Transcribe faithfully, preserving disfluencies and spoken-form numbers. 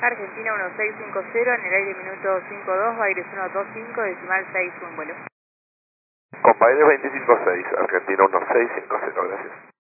Argentina uno seis cinco cero, en el aire minuto cinco dos, aire uno dos cinco, decimal seis, un vuelo. Compañero veinticinco seis, Argentina uno seis cinco cero, gracias.